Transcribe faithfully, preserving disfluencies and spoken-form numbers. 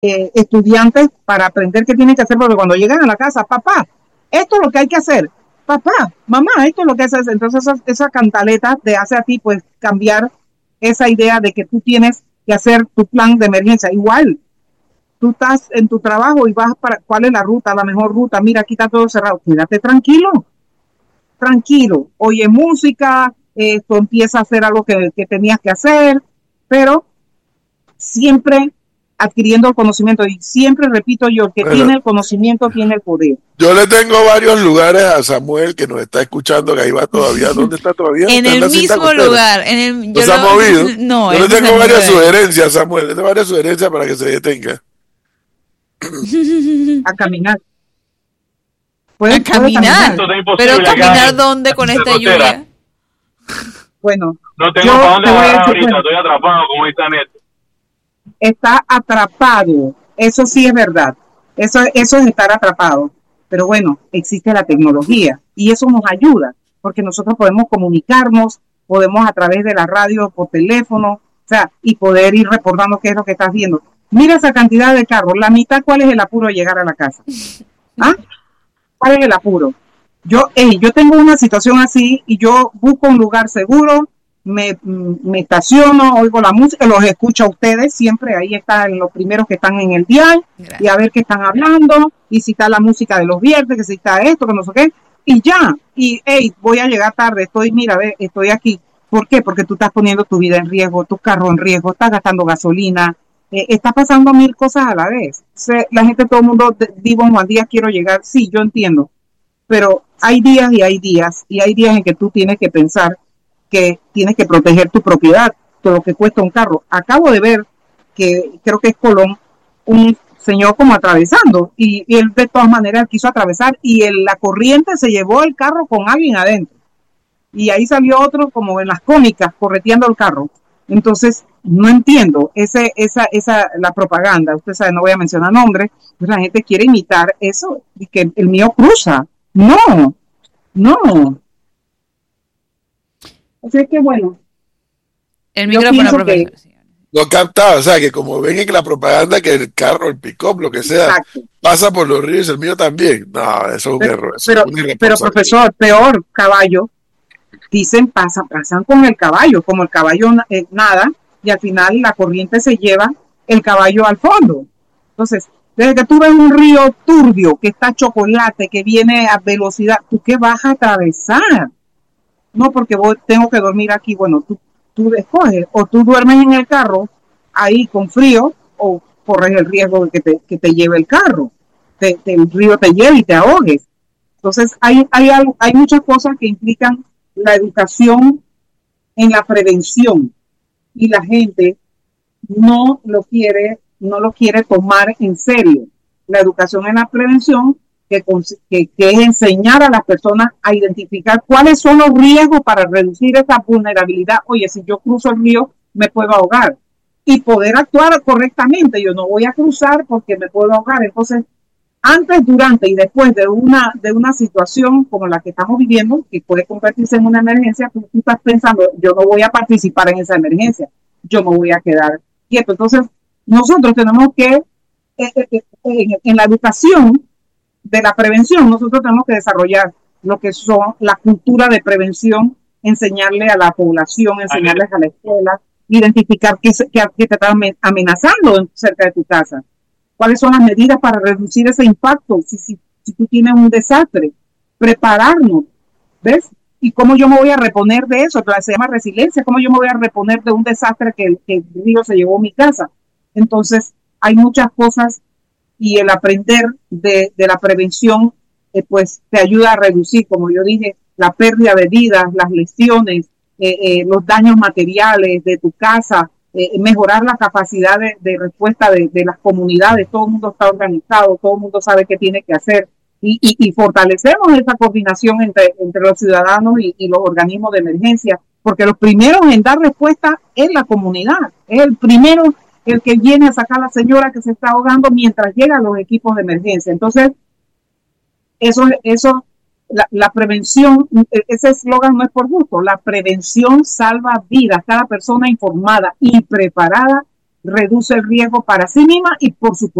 eh, estudiantes para aprender qué tienen que hacer, porque cuando llegan a la casa, papá, esto es lo que hay que hacer, papá, mamá, esto es lo que hay que hacer. Entonces esa, esa cantaleta te hace a ti pues cambiar esa idea de que tú tienes que hacer tu plan de emergencia. Igual, tú estás en tu trabajo y vas para, ¿cuál es la ruta, la mejor ruta? Mira, aquí está todo cerrado, quédate tranquilo, tranquilo, oye música, eh, tú empiezas a hacer algo que, que tenías que hacer, pero siempre adquiriendo el conocimiento. Y siempre repito yo, el que Bueno, tiene el conocimiento tiene el poder. yo le tengo varios lugares a Samuel que nos está escuchando, que ahí va todavía. ¿Dónde está todavía? En ¿Está en el la cinta mismo costera? lugar. En el, ¿No yo se ha lo- movido? No, Yo él le no se tengo ha varias movido ahí. sugerencias, Samuel. Le tengo varias sugerencias para que se detenga. A caminar. A Puede, puede caminar. caminar. Esto es imposible Pero acá caminar en dónde con la esta costera. lluvia. Bueno, No tengo yo para dónde te voy a bajar decir, ahorita, bueno, estoy atrapado como dice Neto. está atrapado. Eso sí es verdad. Eso, eso es estar atrapado. Pero bueno, existe la tecnología y eso nos ayuda porque nosotros podemos comunicarnos, podemos a través de la radio, por teléfono, o sea, y poder ir reportando qué es lo que estás viendo. Mira esa cantidad de carros, la mitad, ¿cuál es el apuro de llegar a la casa? ¿Ah? ¿Cuál es el apuro? Yo, hey, yo tengo una situación así y yo busco un lugar seguro, me, me estaciono, oigo la música, los escucho a ustedes, siempre ahí están los primeros que están en el dial, y a ver qué están hablando, y si está la música de los viernes, que si está esto, que no sé qué, y ya, y hey, voy a llegar tarde, estoy, mira, ve, estoy aquí. ¿Por qué? Porque tú estás poniendo tu vida en riesgo, tu carro en riesgo, estás gastando gasolina, eh, está pasando mil cosas a la vez. O sea, la gente, todo el mundo, vivo en Juan Díaz, quiero llegar, sí, yo entiendo, pero hay días y hay días, y hay días en que tú tienes que pensar que tienes que proteger tu propiedad, todo lo que cuesta un carro. Acabo de ver que creo que es Colón, un señor como atravesando, y, y él de todas maneras quiso atravesar, y el, la corriente se llevó el carro con alguien adentro. Y ahí salió otro como en las cómicas, correteando el carro. Entonces, no entiendo ese, esa, esa, la propaganda. Usted sabe, no voy a mencionar nombres, pues la gente quiere imitar eso, y que el mío cruza. No, no. Así que bueno, El yo micrófono, pienso profesor. que, No captaba, o sea, que como ven en la propaganda que el carro, el pick-up, lo que sea, exacto. pasa por los ríos, el mío también. No, eso es un Pero, error, eso pero, es una pero irresponsabilidad. profesor, peor, caballo, dicen pasan, pasan con el caballo, como el caballo eh, nada, y al final la corriente se lleva el caballo al fondo. Entonces, desde que tú ves un río turbio, que está chocolate, que viene a velocidad, ¿tú qué vas a atravesar? No, porque voy, tengo que dormir aquí. Bueno, tú, tú escoges, o tú duermes en el carro ahí con frío, o corres el riesgo de que te, que te lleve el carro, te, te, el río te lleve y te ahogues. Entonces, hay, hay, algo, hay muchas cosas que implican la educación en la prevención, y la gente no lo quiere, no lo quiere tomar en serio. La educación en la prevención, que, que, que es enseñar a las personas a identificar cuáles son los riesgos para reducir esa vulnerabilidad. Oye, si yo cruzo el río, me puedo ahogar. Y poder actuar correctamente. Yo no voy a cruzar porque me puedo ahogar. Entonces, antes, durante y después de una, de una situación como la que estamos viviendo, que puede convertirse en una emergencia, tú, tú estás pensando, yo no voy a participar en esa emergencia, yo me voy a quedar quieto. Entonces, nosotros tenemos que, eh, eh, en, en la educación de la prevención, nosotros tenemos que desarrollar lo que son la cultura de prevención, enseñarle a la población, enseñarles a la escuela, identificar qué, qué, qué te está amenazando cerca de tu casa. ¿Cuáles son las medidas para reducir ese impacto? Si, si, si tú tienes un desastre, prepararnos, ¿ves? ¿Y cómo yo me voy a reponer de eso? Se llama resiliencia. ¿Cómo yo me voy a reponer de un desastre que, que el río se llevó a mi casa? Entonces, hay muchas cosas, y el aprender de, de la prevención, eh, pues te ayuda a reducir, como yo dije, la pérdida de vidas, las lesiones, eh, eh, los daños materiales de tu casa, eh, mejorar la capacidad de, de respuesta de, de las comunidades. Todo el mundo está organizado, todo el mundo sabe qué tiene que hacer, y, y, y fortalecemos esa coordinación entre, entre los ciudadanos y, y los organismos de emergencia, porque los primeros en dar respuesta es la comunidad, es el primero el que viene a sacar a la señora que se está ahogando mientras llegan los equipos de emergencia. Entonces, eso, eso la, la prevención, ese eslogan no es por gusto, la prevención salva vidas. Cada persona informada y preparada reduce el riesgo para sí misma y por supuesto